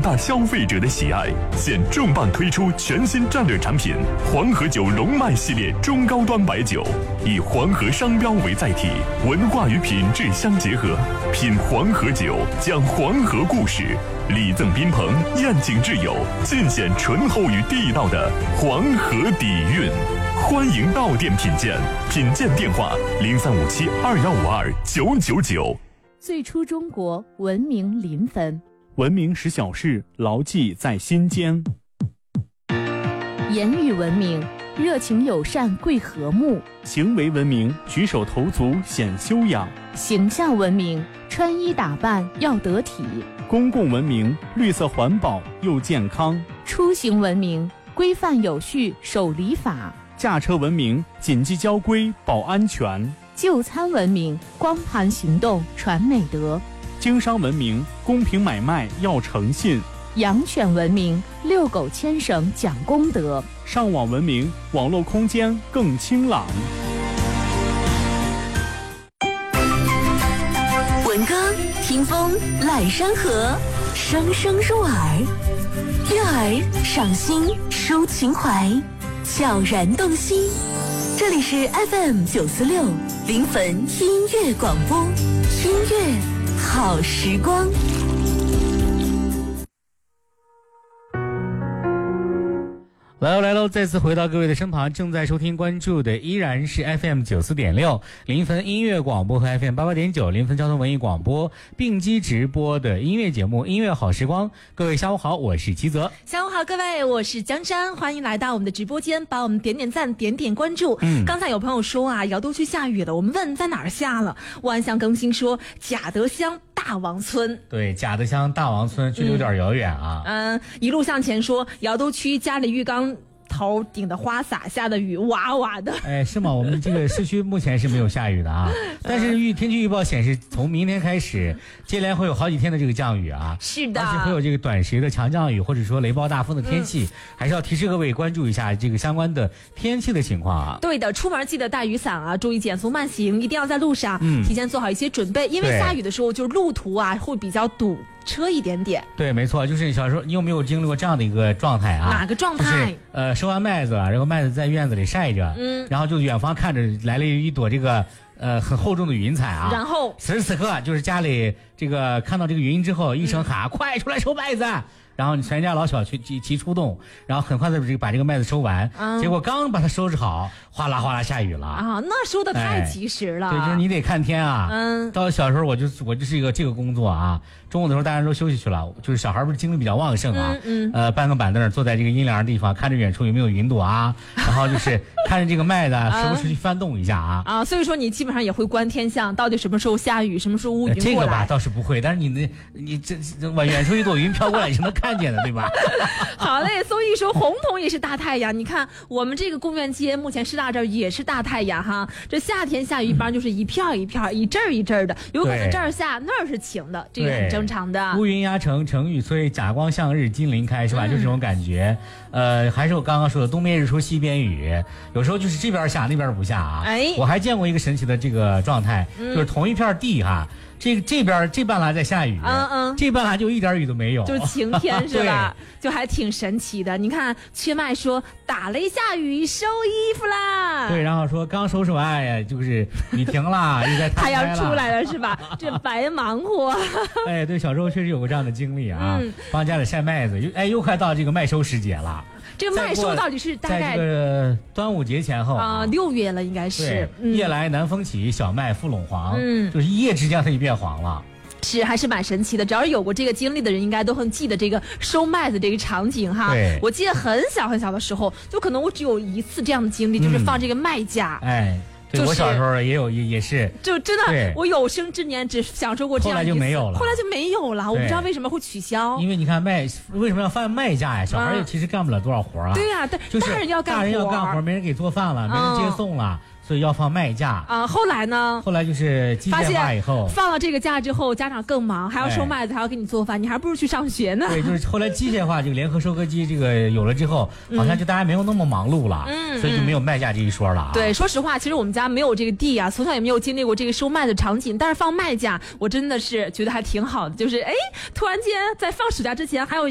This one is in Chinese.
大消费者的喜爱，现重磅推出全新战略产品黄河酒龙脉系列中高端白酒，以黄河商标为载体，文化与品质相结合，品黄河酒，讲黄河故事，礼赠宾朋，宴请挚友，尽显醇厚与地道的黄河底蕴。欢迎到店品鉴，品鉴电话035721529999。 最初中国文明临汾， 文明使小事牢记在心间。 言语文明，热情友善贵和睦； 行为文明，举手投足显修养； 形象文明，穿衣打扮要得体； 公共文明，绿色环保又健康； 出行文明，规范有序守礼法； 驾车文明，谨记交规保安全； 就餐文明，光盘行动传美德； 经商文明，公平买卖要诚信； 养犬文明，遛狗牵绳讲公德； 上网文明，网络空间更清朗。 闻歌听风揽山河，声声入耳，悦耳赏心抒情怀，悄然动心。这里是 FM946临汾音乐广播，音乐好时光。 来喽！再次回到各位的身旁，正在收听关注的依然是 FM94.6临汾音乐广播和 FM88.9临汾交通文艺广播并机直播的音乐节目《音乐好时光》。各位下午好，我是齐泽。 下午好，各位，我是江山，欢迎来到我们的直播间，把我们点点赞，点点关注。刚才有朋友说啊，瑶都区下雨了，我们问在哪儿下了？万象更新说贾德乡大王村。 对，贾德乡大王村距离有点遥远啊。 一路向前说瑶都区家里浴缸头顶的花洒下的雨哇哇的。 哎，是吗？我们这个市区目前是没有下雨的啊，但是天气预报显示，从明天开始接连会有好几天的这个降雨啊。 是的， 而且会有这个短时的强降雨，或者说雷暴大风的天气，还是要提示各位关注一下这个相关的天气的情况啊。 对的，出门记得带雨伞啊，注意减速慢行，一定要在路上提前做好一些准备，因为下雨的时候就是路途啊会比较堵车一点点。 对，没错，就是小时候你有没有经历过这样的一个状态啊？ 哪个状态？ 就是收完麦子了，然后麦子在院子里晒着，然后就远方看着来了一朵这个很厚重的云彩啊， 然后此时此刻就是家里这个看到这个云之后，一声喊，快出来收麦子。然后你全家老小齐出动，然后很快的把这个麦子收完，结果刚把它收拾好，哗啦哗啦下雨了啊！那收的太及时了。 对，就是你得看天啊。到小时候我就是一个这个工作啊，中午的时候大家都休息去了，就是小孩不是精力比较旺盛啊，搬个板凳坐在这个阴凉的地方，看着远处有没有云朵啊，然后就是看着这个麦子时不时去翻动一下啊。 所以说你基本上也会观天象，到底什么时候下雨，什么时候乌云过来。 这个吧倒是不会，但是你这往远处一朵云飘过来，你是能看见的，对吧？ 好嘞，所以说红彤也是大太阳。你看我们这个公园街目前师大这儿也是大太阳哈。这夏天下雨一般就是一片一片、一阵一阵的，有可能这儿下那儿是晴的，这个很正常的。 乌云压城城欲摧，甲光向日金鳞开，是吧？就这种感觉。还是我刚刚说的东边日出西边雨，有时候就是这边下那边不下啊。我还见过一个神奇的这个状态，就是同一片地哈。这边这半拉在下雨，这半拉就一点雨都没有， 就晴天是吧？就还挺神奇的。你看缺麦说打雷下雨收衣服啦， 对，然后说刚收拾完呀，就是雨停了，又在太阳出来了是吧？这白忙活。 哎，对，小时候确实有过这样的经历啊，帮家里晒麦子，又快到这个麦收时节了。 这个麦收到底是大概在这个端午节前后啊 ，6月了应该是。 夜来南风起，小麦复陇黄，就是一夜之间它就变黄了。 是，还是蛮神奇的。只要是有过这个经历的人，应该都很记得这个收麦子这个场景哈。 对， 我记得很小很小的时候，就可能我只有一次这样的经历，就是放这个麦架。 对，我小时候也是， 就真的，我有生之年只享受过这样一次， 后来就没有了。 我不知道为什么会取消。 因为你看为什么要放麦架呀？小孩也其实干不了多少活啊。 对呀， 就是大人要干活，没人给做饭了，没人接送了。所以要放麦架啊。后来呢？ 后来就是机械化以后， 放了这个架之后，家长更忙，还要收麦子，还要给你做饭，你还不如去上学呢。 对，就是后来机械化这个联合收割机这个有了之后，好像就大家没有那么忙碌了，所以就没有麦架这一说了。 对，说实话，其实我们家没有这个地啊，从小也没有经历过这个收麦的场景，但是放麦架，我真的是觉得还挺好的，就是突然间在放暑假之前还有